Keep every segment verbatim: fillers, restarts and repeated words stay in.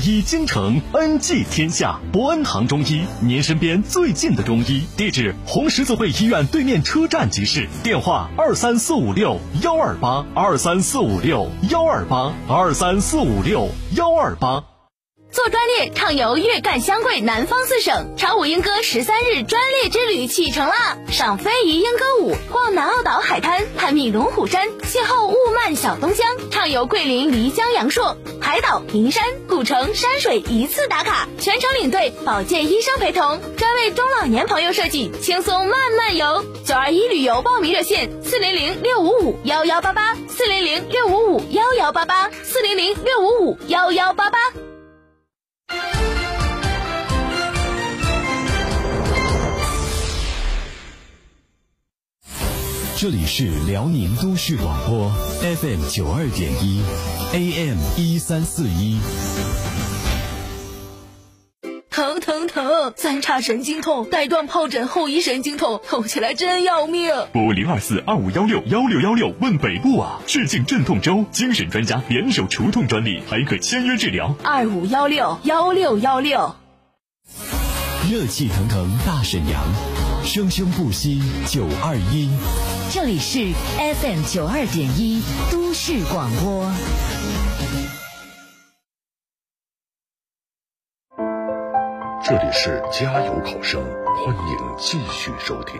医京城，恩济天下。博恩堂中医，您身边最近的中医。地址：红十字会医院对面车站即市。电话：二三四五六幺二八二三四五六幺二八二三四五六幺二八。 做专列畅游粤赣湘桂南方四省，长舞莺歌十三日专列之旅启程啦！赏非遗莺歌舞，逛南澳岛海滩，探秘龙虎山，邂逅雾漫小东乡，畅游桂林漓江阳朔，海岛、名山、古城、山水一次打卡，全程领队，保健医生陪同，专为中老年朋友设计，轻松慢慢游。九二一旅游报名热线：四零零六五五幺幺八八，四零零六五五幺幺八八，四零零六五五幺幺八八。 这里是辽宁都市广播 F M 九二点一 A M 一三四一。 疼疼疼！三叉神经痛，带状疱疹后遗神经痛，痛起来真要命。 拨零二四二五幺六幺六幺六问北部啊！致敬镇痛周，精神专家联手除痛专利，还可签约治疗。 二五幺六幺六幺六。 热气腾腾大沈阳，生生不息九二一。 这里是 F M 九二点一都市广播。 这里是加油考生，欢迎继续收听。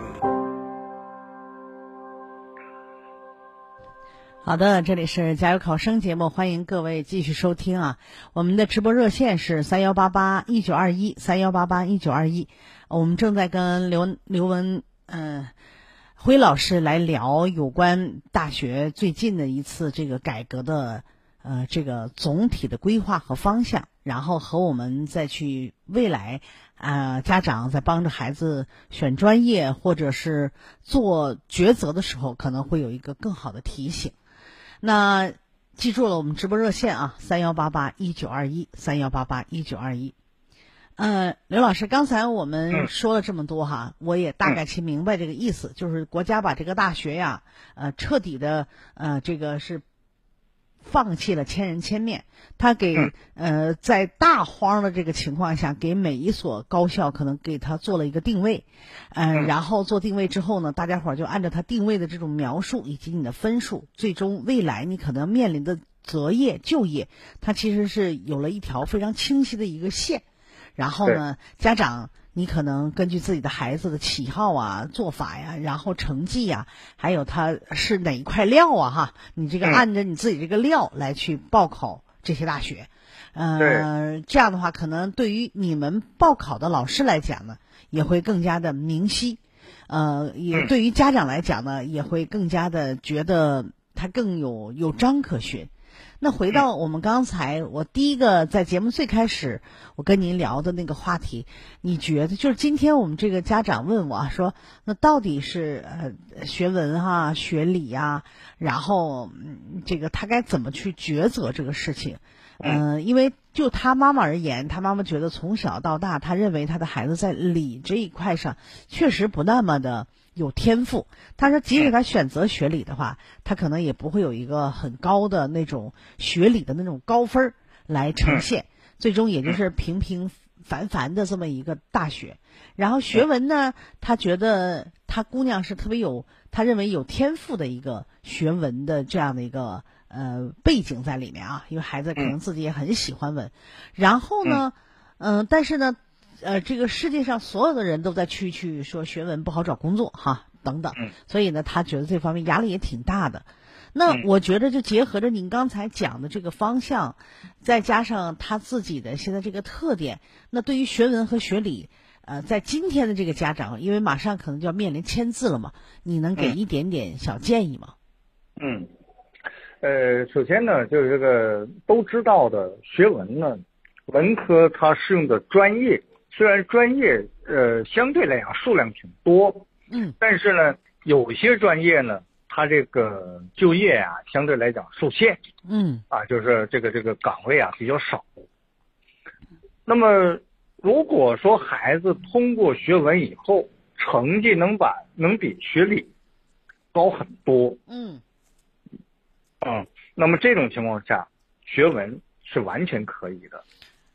好的，这里是加油考生节目，欢迎各位继续收听啊。我们的直播热线是三幺八八一九二一三幺八八一九二一。我们正在跟刘刘文嗯、呃、辉老师来聊有关大学最近的一次这个改革的呃这个总体的规划和方向，然后和我们再去未来啊、呃、家长在帮着孩子选专业或者是做抉择的时候，可能会有一个更好的提醒。那记住了我们直播热线啊，三幺八八一九二一三幺八八一九二一。呃，刘老师，刚才我们说了这么多哈，嗯、我也大概其明白这个意思，嗯、就是国家把这个大学呀，呃，彻底的呃，这个是放弃了千人千面，他给呃在大荒的这个情况下，给每一所高校可能给他做了一个定位，呃，然后做定位之后呢，大家伙就按照他定位的这种描述以及你的分数，最终未来你可能面临的择业就业，它其实是有了一条非常清晰的一个线。然后呢，家长你可能根据自己的孩子的喜好啊、做法呀，然后成绩呀，还有他是哪一块料啊哈，你这个按着你自己这个料来去报考这些大学。呃，这样的话，可能对于你们报考的老师来讲呢，也会更加的明晰。呃，也对于家长来讲呢，也会更加的觉得他更有有章可循。那回到我们刚才我第一个在节目最开始我跟您聊的那个话题，你觉得就是今天我们这个家长问我说，那到底是呃学文哈、学理呀，然后嗯这个他该怎么去抉择这个事情？嗯、呃，因为就他妈妈而言，他妈妈觉得从小到大，他认为他的孩子在理这一块上确实不那么的有天赋。他说即使他选择学理的话，他可能也不会有一个很高的那种学理的那种高分来呈现，最终也就是平平凡凡的这么一个大学。然后学文呢，他觉得他姑娘是特别有他认为有天赋的一个学文的这样的一个呃背景在里面啊，因为孩子可能自己也很喜欢文。然后呢嗯、呃，但是呢呃，这个世界上所有的人都在去去说学文不好找工作哈等等，所以呢，他觉得这方面压力也挺大的。那我觉得就结合着您刚才讲的这个方向，再加上他自己的现在这个特点，那对于学文和学理，呃，在今天的这个家长，因为马上可能就要面临签字了嘛，你能给一点点小建议吗？ 嗯，呃，首先呢，就是这个都知道的学文呢，文科它适用的专业。虽然专业呃相对来讲数量挺多， 嗯， 但是呢，有些专业呢，它这个就业啊相对来讲受限， 嗯， 啊，就是这个这个岗位啊比较少。那么如果说孩子通过学文以后，成绩能把能比学理高很多， 嗯， 嗯，那么这种情况下，学文是完全可以的。